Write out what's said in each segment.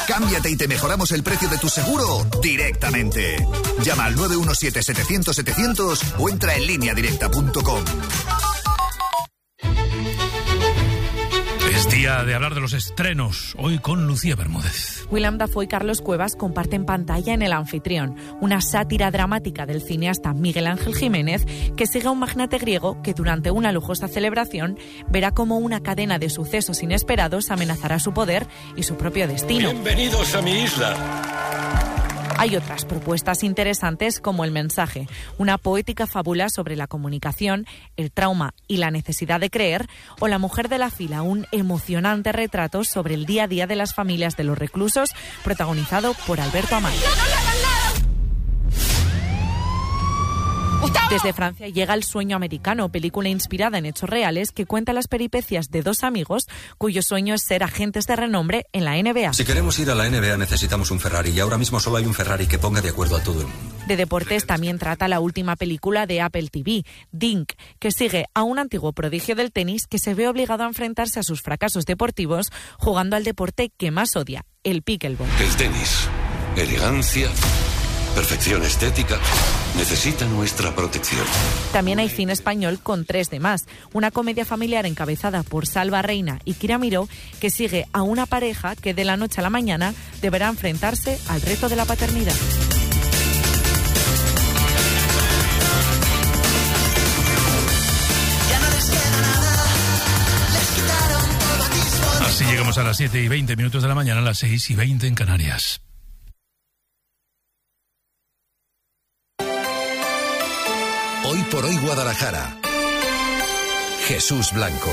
Cámbiate y te mejoramos el precio de tu seguro directamente. Llama al 917-700-700 o entra en lineadirecta.com. Es día de hablar de los estrenos, hoy con Lucía Bermúdez. Willem Dafoe y Carlos Cuevas comparten pantalla en El Anfitrión, una sátira dramática del cineasta Miguel Ángel Jiménez que sigue a un magnate griego que durante una lujosa celebración verá cómo una cadena de sucesos inesperados amenazará su poder y su propio destino. Bienvenidos a mi isla. Hay otras propuestas interesantes como El mensaje, una poética fábula sobre la comunicación, el trauma y la necesidad de creer, o La mujer de la fila, un emocionante retrato sobre el día a día de las familias de los reclusos, protagonizado por Alberto Amaya. Desde Francia llega El sueño americano, película inspirada en hechos reales que cuenta las peripecias de dos amigos cuyo sueño es ser agentes de renombre en la NBA. Si queremos ir a la NBA necesitamos un Ferrari y ahora mismo solo hay un Ferrari que ponga de acuerdo a todo el mundo. De deportes también trata la última película de Apple TV, Dink, que sigue a un antiguo prodigio del tenis que se ve obligado a enfrentarse a sus fracasos deportivos jugando al deporte que más odia, el pickleball. El tenis, elegancia, perfección estética, necesita nuestra protección. También hay cine español con 3 de más, una comedia familiar encabezada por Salva Reina y Kira Miró que sigue a una pareja que de la noche a la mañana deberá enfrentarse al reto de la paternidad. Así llegamos a las 7:20 de la mañana, a las 6:20 en Canarias. Hoy por hoy Guadalajara. Jesús Blanco.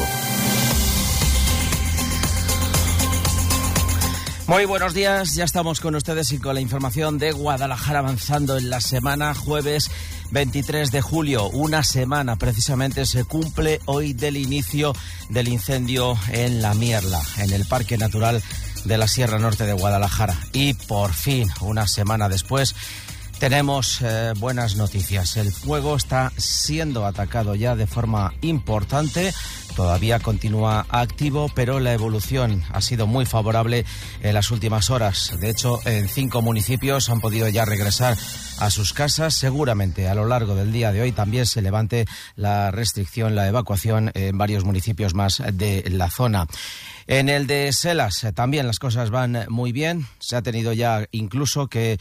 Muy buenos días, ya estamos con ustedes y con la información de Guadalajara avanzando en la semana, jueves 23 de julio, una semana precisamente se cumple hoy del inicio del incendio en La Mierla, en el Parque Natural de la Sierra Norte de Guadalajara. Y por fin, una semana después, tenemos buenas noticias. El fuego está siendo atacado ya de forma importante. Todavía continúa activo, pero la evolución ha sido muy favorable en las últimas horas. De hecho, en 5 municipios han podido ya regresar a sus casas. Seguramente a lo largo del día de hoy también se levante la restricción, la evacuación en varios municipios más de la zona. En el de Selas también las cosas van muy bien. Se ha tenido ya incluso que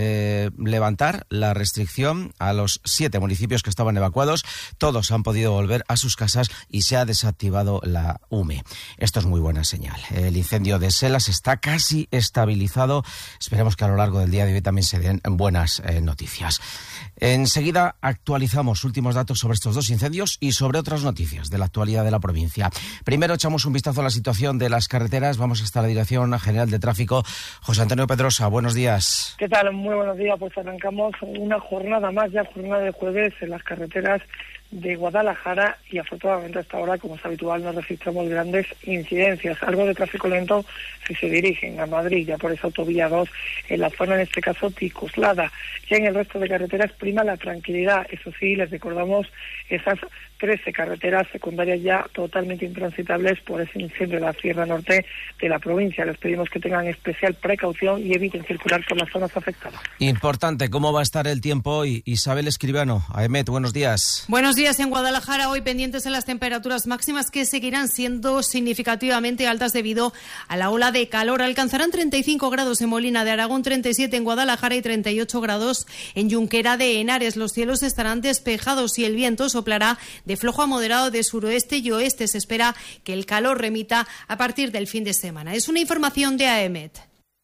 levantar la restricción a los 7 municipios que estaban evacuados. Todos han podido volver a sus casas y se ha desactivado la UME. Esto es muy buena señal. El incendio de Selas está casi estabilizado. Esperemos que a lo largo del día de hoy también se den buenas noticias. Enseguida actualizamos últimos datos sobre estos 2 incendios y sobre otras noticias de la actualidad de la provincia. Primero echamos un vistazo a la situación de las carreteras. Vamos hasta la Dirección General de Tráfico. José Antonio Pedrosa, buenos días. ¿Qué tal? Muy buenos días. Pues arrancamos una jornada más, ya jornada de jueves en las carreteras de Guadalajara y afortunadamente hasta ahora, como es habitual, no registramos grandes incidencias. Algo de tráfico lento si se dirigen a Madrid, ya por esa autovía 2, en la zona, en este caso, Ticoslada. Ya en el resto de carreteras prima la tranquilidad. Eso sí, les recordamos esas 13 carreteras secundarias ya totalmente intransitables por ese incendio de la Sierra Norte de la provincia. Les pedimos que tengan especial precaución y eviten circular por las zonas afectadas. Importante, ¿cómo va a estar el tiempo hoy? Isabel Escribano, AEMET, buenos días. Buenos días en Guadalajara, hoy pendientes en las temperaturas máximas que seguirán siendo significativamente altas debido a la ola de calor. Alcanzarán 35 grados en Molina de Aragón, 37 en Guadalajara y 38 grados en Junquera de Henares. Los cielos estarán despejados y el viento soplará de flojo a moderado de suroeste y oeste. Se espera que el calor remita a partir del fin de semana. Es una información de AEMET.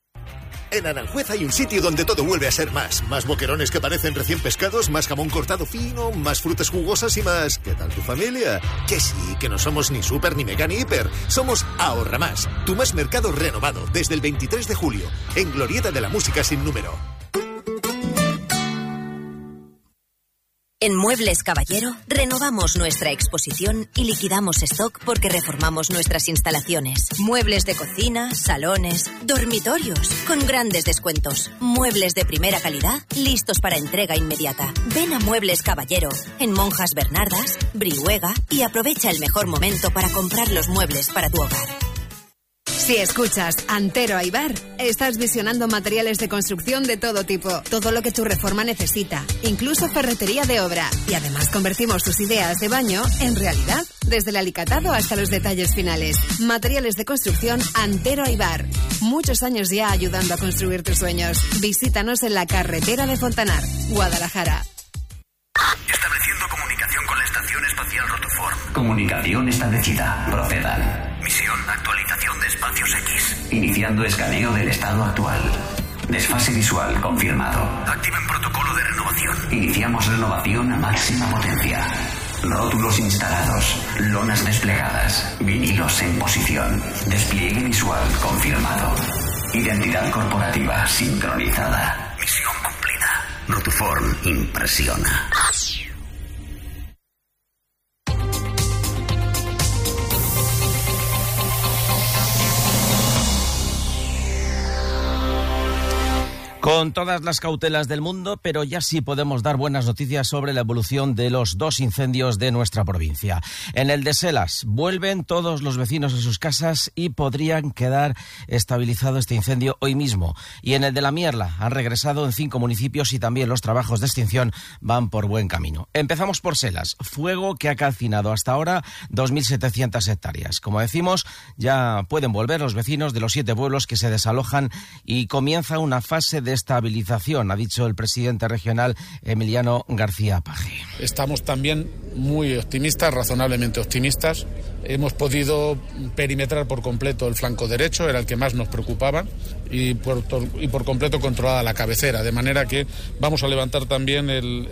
En Aranjuez hay un sitio donde todo vuelve a ser más. Más boquerones que parecen recién pescados, más jamón cortado fino, más frutas jugosas y más... ¿Qué tal tu familia? Que sí, que no somos ni super, ni mega, ni hiper. Somos Ahorra Más, tu más mercado renovado desde el 23 de julio, en Glorieta de la Música Sin Número. En Muebles Caballero renovamos nuestra exposición y liquidamos stock porque reformamos nuestras instalaciones. Muebles de cocina, salones, dormitorios, con grandes descuentos. Muebles de primera calidad, listos para entrega inmediata. Ven a Muebles Caballero, en Monjas Bernardas, Brihuega, y aprovecha el mejor momento para comprar los muebles para tu hogar. Si escuchas Antero Aybar, estás visionando materiales de construcción de todo tipo, todo lo que tu reforma necesita, incluso ferretería de obra. Y además convertimos tus ideas de baño en realidad, desde el alicatado hasta los detalles finales. Materiales de construcción Antero Aybar. Muchos años ya ayudando a construir tus sueños. Visítanos en la carretera de Fontanar, Guadalajara. Estableciendo comunicación con la Estación Espacial Rotoform. Comunicación establecida. Procedan. Misión, actualización de espacios X. Iniciando escaneo del estado actual. Desfase visual confirmado. Activen protocolo de renovación. Iniciamos renovación a máxima potencia. Rótulos instalados. Lonas desplegadas. Vinilos en posición. Despliegue visual confirmado. Identidad corporativa sincronizada. Misión cumplida. Rotoform impresiona. Con todas las cautelas del mundo, pero ya sí podemos dar buenas noticias sobre la evolución de los 2 incendios de nuestra provincia. En el de Selas vuelven todos los vecinos a sus casas y podrían quedar estabilizado este incendio hoy mismo. Y en el de La Mierla han regresado en 5 municipios y también los trabajos de extinción van por buen camino. Empezamos por Selas, fuego que ha calcinado hasta ahora 2.700 hectáreas. Como decimos, ya pueden volver los vecinos de los 7 pueblos que se desalojan y comienza una fase de estabilización, ha dicho el presidente regional Emiliano García Paje. Estamos también muy optimistas, razonablemente optimistas. Hemos podido perimetrar por completo el flanco derecho, era el que más nos preocupaba, y por completo controlada la cabecera, de manera que vamos a levantar también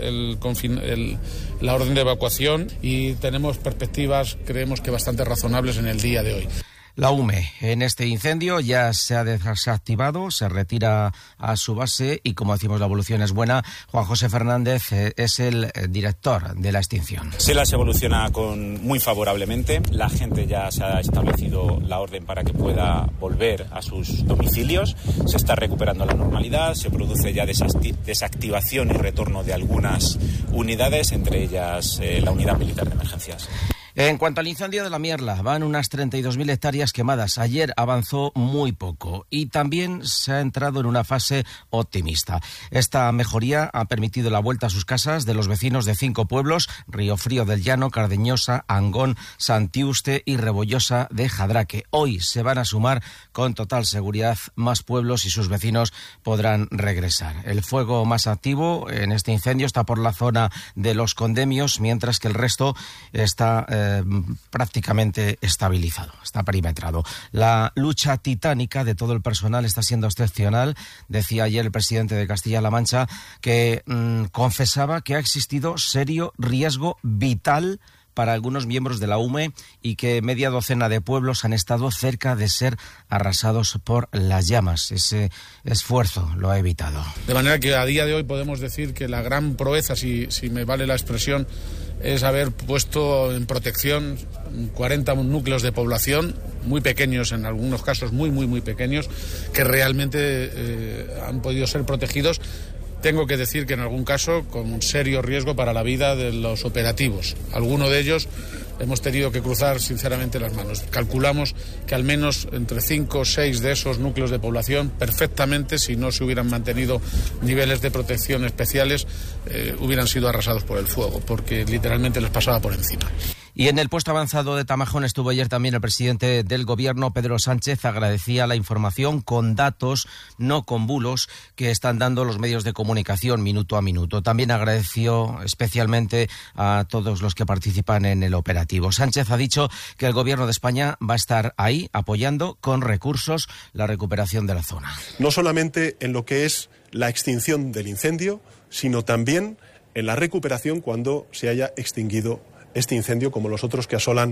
la orden de evacuación y tenemos perspectivas, creemos que bastante razonables en el día de hoy. La UME en este incendio ya se ha desactivado, se retira a su base y, como decimos, la evolución es buena. Juan José Fernández es el director de la extinción. Selas evoluciona muy favorablemente. La gente ya se ha establecido la orden para que pueda volver a sus domicilios. Se está recuperando la normalidad, se produce ya desactivación y retorno de algunas unidades, entre ellas la unidad militar de emergencias. En cuanto al incendio de La Mierla, van unas 32.000 hectáreas quemadas. Ayer avanzó muy poco y también se ha entrado en una fase optimista. Esta mejoría ha permitido la vuelta a sus casas de los vecinos de 5 pueblos: Riofrío del Llano, Cardeñosa, Angón, Santiuste y Rebollosa de Jadraque. Hoy se van a sumar con total seguridad más pueblos y sus vecinos podrán regresar. El fuego más activo en este incendio está por la zona de Los Condemios, mientras que el resto está prácticamente estabilizado, está perimetrado. La lucha titánica de todo el personal está siendo excepcional. Decía ayer el presidente de Castilla-La Mancha que confesaba que ha existido serio riesgo vital para algunos miembros de la UME y que media docena de pueblos han estado cerca de ser arrasados por las llamas. Ese esfuerzo lo ha evitado. De manera que a día de hoy podemos decir que la gran proeza, si me vale la expresión, es haber puesto en protección 40 núcleos de población, muy pequeños, en algunos casos muy pequeños, que realmente han podido ser protegidos. Tengo que decir que en algún caso con un serio riesgo para la vida de los operativos. Algunos de ellos hemos tenido que cruzar sinceramente las manos. Calculamos que al menos entre 5 o 6 de esos núcleos de población perfectamente, si no se hubieran mantenido niveles de protección especiales, hubieran sido arrasados por el fuego, porque literalmente les pasaba por encima. Y en el puesto avanzado de Tamajón estuvo ayer también el presidente del Gobierno, Pedro Sánchez. Agradecía la información con datos, no con bulos, que están dando los medios de comunicación minuto a minuto. También agradeció especialmente a todos los que participan en el operativo. Sánchez ha dicho que el Gobierno de España va a estar ahí apoyando con recursos la recuperación de la zona. No solamente en lo que es la extinción del incendio, sino también en la recuperación cuando se haya extinguido este incendio, como los otros que asolan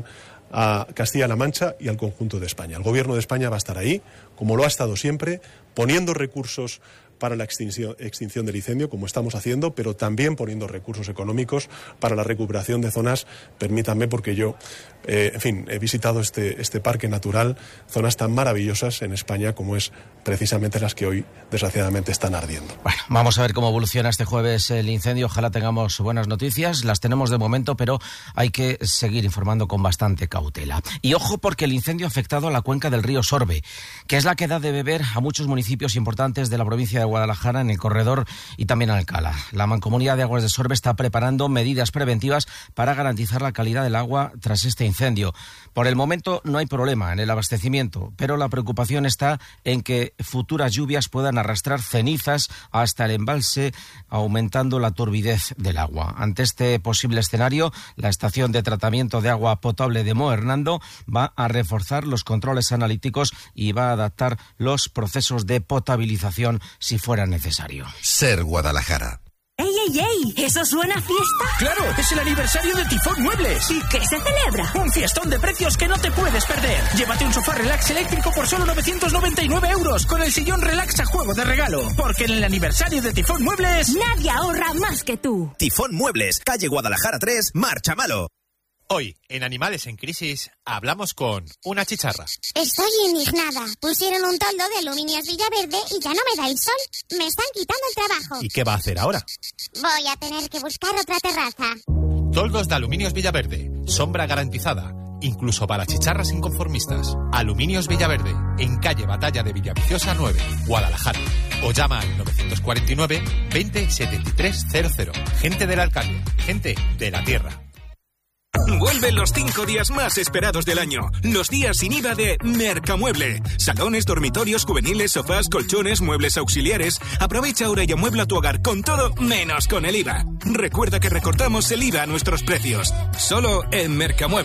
a Castilla-La Mancha y al conjunto de España. El Gobierno de España va a estar ahí, como lo ha estado siempre, poniendo recursos para la extinción del incendio, como estamos haciendo, pero también poniendo recursos económicos para la recuperación de zonas. Permítanme, porque yo, he visitado este parque natural, zonas tan maravillosas en España como es precisamente las que hoy desgraciadamente están ardiendo. Bueno, vamos a ver cómo evoluciona este jueves el incendio. Ojalá tengamos buenas noticias. Las tenemos de momento, pero hay que seguir informando con bastante cautela. Y ojo, porque el incendio ha afectado a la cuenca del río Sorbe, que es la que da de beber a muchos municipios importantes de la provincia de Guadalajara, en el corredor y también en Alcalá. La Mancomunidad de Aguas de Sorbe está preparando medidas preventivas para garantizar la calidad del agua tras este incendio. Por el momento no hay problema en el abastecimiento, pero la preocupación está en que futuras lluvias puedan arrastrar cenizas hasta el embalse, aumentando la turbidez del agua. Ante este posible escenario, la estación de tratamiento de agua potable de Mo Hernando va a reforzar los controles analíticos y va a adaptar los procesos de potabilización si fuera necesario. Ser Guadalajara. ¡Ey, ey, ey! ¿Eso suena a fiesta? ¡Claro! ¡Es el aniversario de Tifón Muebles! ¿Y qué se celebra? ¡Un fiestón de precios que no te puedes perder! Llévate un sofá relax eléctrico por solo 999 euros, con el sillón relax a juego de regalo. Porque en el aniversario de Tifón Muebles... ¡nadie ahorra más que tú! Tifón Muebles, calle Guadalajara 3, Marchamalo. Hoy, en Animales en Crisis, hablamos con una chicharra. Estoy indignada. Pusieron un toldo de Aluminios Villaverde y ya no me da el sol. Me están quitando el trabajo. ¿Y qué va a hacer ahora? Voy a tener que buscar otra terraza. Toldos de Aluminios Villaverde. Sombra garantizada. Incluso para chicharras inconformistas. Aluminios Villaverde. En calle Batalla de Villaviciosa 9, Guadalajara. O llama al 949 20 73 00. Gente de la alcaldía. Gente de la tierra. Vuelven los 5 días más esperados del año. Los días sin IVA de Mercamueble. Salones, dormitorios, juveniles, sofás, colchones, muebles auxiliares. Aprovecha ahora y amuebla tu hogar con todo menos con el IVA. Recuerda que recortamos el IVA a nuestros precios. Solo en Mercamueble.